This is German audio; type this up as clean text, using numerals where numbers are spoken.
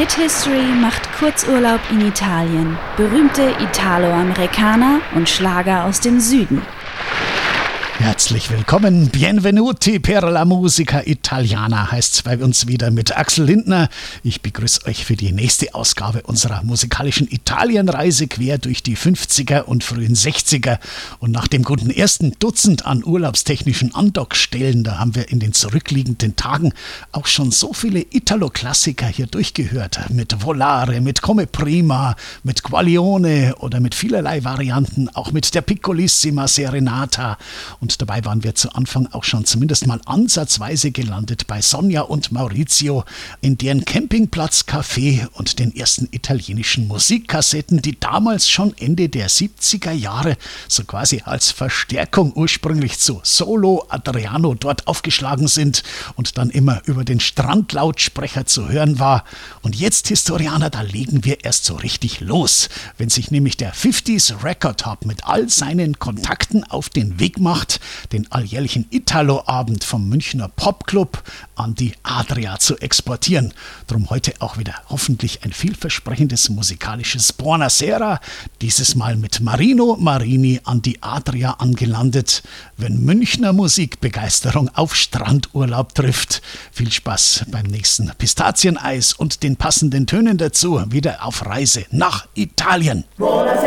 Hit History macht Kurzurlaub in Italien, berühmte Italo-Amerikaner und Schlager aus dem Süden. Herzlich willkommen, Benvenuti per la musica italiana heißt's bei uns wieder mit Axel Lindner. Ich begrüße euch für die nächste Ausgabe unserer musikalischen Italienreise quer durch die 50er und frühen 60er. Und nach dem guten ersten Dutzend an urlaubstechnischen Andockstellen, da haben wir in den zurückliegenden Tagen auch schon so viele Italo-Klassiker hier durchgehört. Mit Volare, mit Come Prima, mit Qualione oder mit vielerlei Varianten, auch mit der Piccolissima Serenata. Und dabei waren wir zu Anfang auch schon zumindest mal ansatzweise gelandet bei Sonja und Maurizio in deren Campingplatz-Café und den ersten italienischen Musikkassetten, die damals schon Ende der 70er Jahre so quasi als Verstärkung ursprünglich zu Solo Adriano dort aufgeschlagen sind und dann immer über den Strandlautsprecher zu hören war. Und jetzt, Historianer, da legen wir erst so richtig los, wenn sich nämlich der 50s Record Hub mit all seinen Kontakten auf den Weg macht, den alljährlichen Italo-Abend vom Münchner Popclub an die Adria zu exportieren. Drum heute auch wieder hoffentlich ein vielversprechendes musikalisches Buonasera, dieses Mal mit Marino Marini an die Adria angelandet. Wenn Münchner Musikbegeisterung auf Strandurlaub trifft, viel Spaß beim nächsten Pistazieneis und den passenden Tönen dazu, wieder auf Reise nach Italien.